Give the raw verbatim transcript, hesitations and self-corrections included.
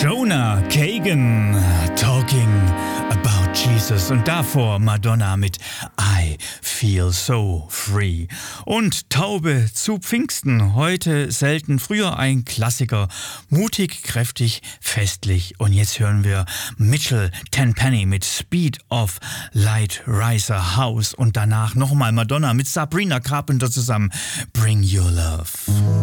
Jonah Kagan, Talking About Jesus. Und davor Madonna mit I Feel So Free. Und Taube zu Pfingsten, heute selten, früher ein Klassiker. Mutig, kräftig, festlich. Und jetzt hören wir Mitchell Tenpenny mit Speed of Light Riser House. Und danach nochmal Madonna mit Sabrina Carpenter zusammen. Bring Your Love.